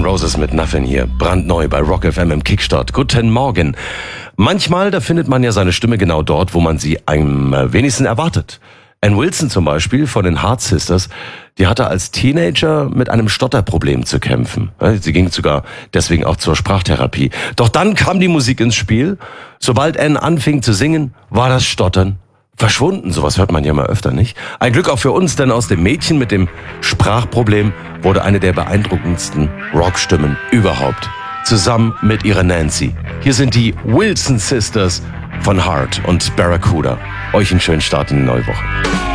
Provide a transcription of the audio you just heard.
N' Roses mit Nothing hier, brandneu bei Rock FM im Kickstart. Guten Morgen. Manchmal, da findet man ja seine Stimme genau dort, wo man sie am wenigsten erwartet. Ann Wilson zum Beispiel von den Heart Sisters, die hatte als Teenager mit einem Stotterproblem zu kämpfen. Sie ging sogar deswegen auch zur Sprachtherapie. Doch dann kam die Musik ins Spiel. Sobald Ann anfing zu singen, war das Stottern verschwunden. Sowas hört man ja mal öfter, nicht? Ein Glück auch für uns, denn aus dem Mädchen mit dem Sprachproblem wurde eine der beeindruckendsten Rockstimmen überhaupt. Zusammen mit ihrer Nancy. Hier sind die Wilson Sisters von Heart und Barracuda. Euch einen schönen Start in die neue Woche.